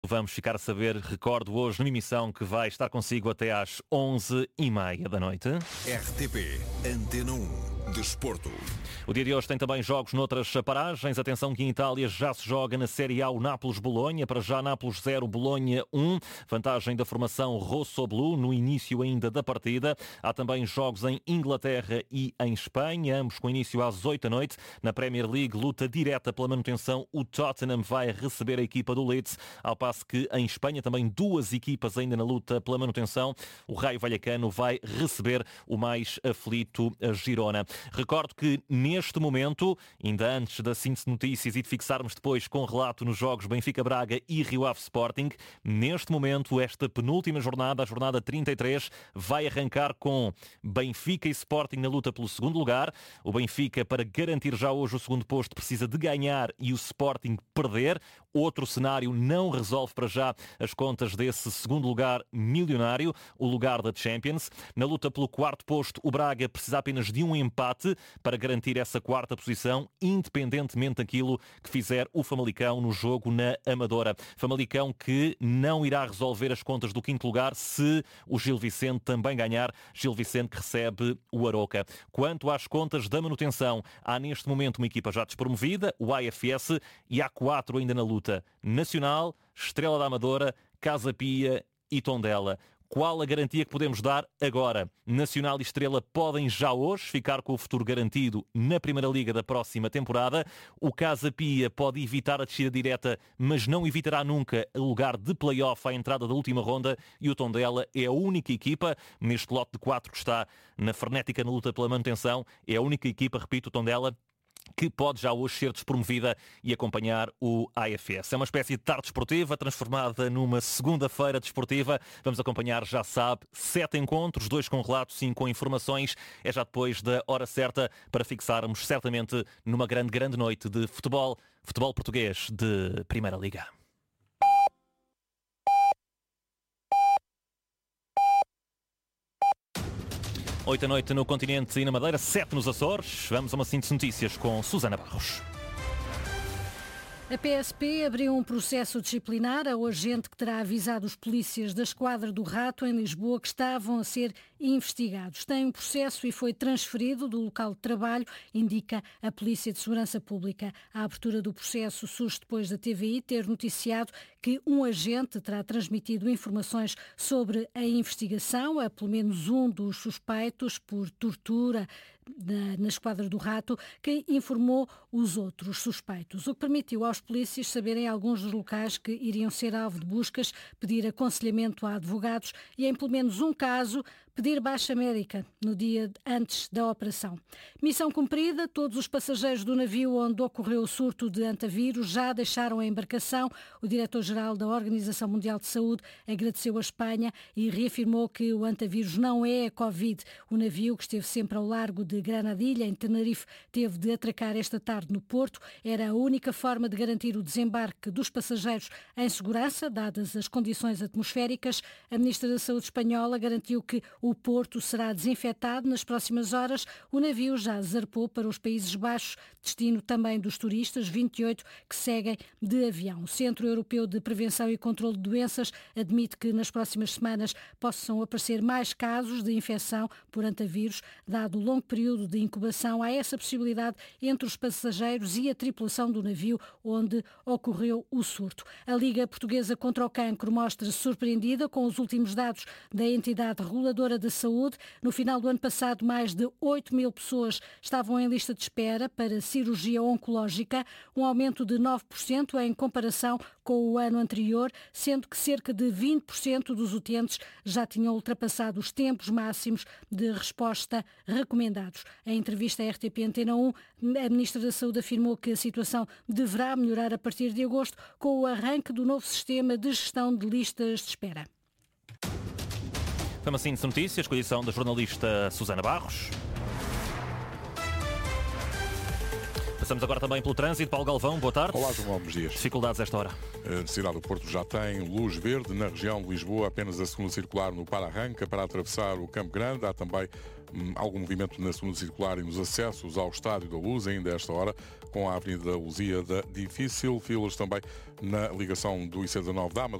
Vamos ficar a saber, recordo hoje, numa emissão que vai estar consigo até às 11h30 da noite. RTP Antena 1 Desporto. O dia de hoje tem também jogos noutras paragens. Atenção que em Itália já se joga na Série A o Nápoles-Bolonha. Para já Nápoles 0, Bolonha 1. Vantagem da formação Rosso-Blu no início ainda da partida. Há também jogos em Inglaterra e em Espanha, ambos com início às 8 da noite. Na Premier League, luta direta pela manutenção. O Tottenham vai receber a equipa do Leeds, ao passo que em Espanha também duas equipas ainda na luta pela manutenção. O Raio Vallecano vai receber o mais aflito Girona. Recordo que neste momento, ainda antes da síntese de notícias e de fixarmos depois com relato nos jogos Benfica-Braga e Rio Ave Sporting, neste momento, esta penúltima jornada, a jornada 33, vai arrancar com Benfica e Sporting na luta pelo segundo lugar. O Benfica, para garantir já hoje o segundo posto, precisa de ganhar e o Sporting perder. Outro cenário não resolve para já as contas desse segundo lugar milionário, o lugar da Champions. Na luta pelo quarto posto, o Braga precisa apenas de um empate para garantir essa quarta posição, independentemente daquilo que fizer o Famalicão no jogo na Amadora. Famalicão que não irá resolver as contas do quinto lugar se o Gil Vicente também ganhar. Gil Vicente que recebe o Aroca. Quanto às contas da manutenção, há neste momento uma equipa já despromovida, o AFS, e há 4 ainda na luta. Nacional, Estrela da Amadora, Casa Pia e Tondela. Qual a garantia que podemos dar agora? Nacional e Estrela podem já hoje ficar com o futuro garantido na Primeira Liga da próxima temporada. O Casa Pia pode evitar a descida direta, mas não evitará nunca o lugar de play-off à entrada da última ronda. E o Tondela é a única equipa, neste lote de 4 que está na frenética na luta pela manutenção, é a única equipa, repito, o Tondela, que pode já hoje ser despromovida e acompanhar o AFS. É uma espécie de tarde desportiva transformada numa segunda-feira desportiva. Vamos acompanhar, já sabe, 7 encontros, 2 com relatos, 5 com informações. É já depois da hora certa para fixarmos certamente numa grande noite de futebol português de Primeira Liga. 8 da noite no continente e na Madeira, 7 nos Açores. Vamos a uma síntese de notícias com Susana Barros. A PSP abriu um processo disciplinar ao agente que terá avisado os polícias da Esquadra do Rato em Lisboa que estavam a ser investigados. Tem um processo e foi transferido do local de trabalho, indica a Polícia de Segurança Pública. A abertura do processo surge depois da TVI ter noticiado que um agente terá transmitido informações sobre a investigação a pelo menos um dos suspeitos por tortura na Esquadra do Rato, que informou os outros suspeitos, o que permitiu aos polícias saberem alguns dos locais que iriam ser alvo de buscas, pedir aconselhamento a advogados e, em pelo menos um caso, pedir baixa médica no dia antes da operação. Missão cumprida, todos os passageiros do navio onde ocorreu o surto de antavírus já deixaram a embarcação. O diretor-geral da Organização Mundial de Saúde agradeceu a Espanha e reafirmou que o antavírus não é a Covid. O navio, que esteve sempre ao largo de Granadilha, em Tenerife, teve de atracar esta tarde no Porto. Era a única forma de garantir o desembarque dos passageiros em segurança, dadas as condições atmosféricas. A Ministra da Saúde espanhola garantiu que o Porto será desinfetado nas próximas horas. O navio já zarpou para os Países Baixos, destino também dos turistas, 28 que seguem de avião. O Centro Europeu de Prevenção e Controlo de Doenças admite que nas próximas semanas possam aparecer mais casos de infecção por antavírus. Dado o longo período de incubação, há essa possibilidade entre os passageiros e a tripulação do navio onde ocorreu o surto. A Liga Portuguesa contra o Cancro mostra-se surpreendida com os últimos dados da entidade reguladora da saúde. No final do ano passado, mais de 8 mil pessoas estavam em lista de espera para cirurgia oncológica, um aumento de 9% em comparação com o ano anterior, sendo que cerca de 20% dos utentes já tinham ultrapassado os tempos máximos de resposta recomendados. Em entrevista à RTP Antena 1, a Ministra da Saúde afirmou que a situação deverá melhorar a partir de agosto com o arranque do novo sistema de gestão de listas de espera. Foi uma síntese de notícias com a edição da jornalista Susana Barros. Passamos agora também pelo trânsito. Paulo Galvão, boa tarde. Olá, João, bons dias. Dificuldades a esta hora? A cidade do Porto já tem luz verde. Na região de Lisboa, apenas a segunda circular no para-arranca para atravessar o Campo Grande. Há também algum movimento na segunda circular e nos acessos ao Estádio da Luz, ainda a esta hora, com a Avenida Lusíada difícil. Filas também na ligação do IC19 da Amadora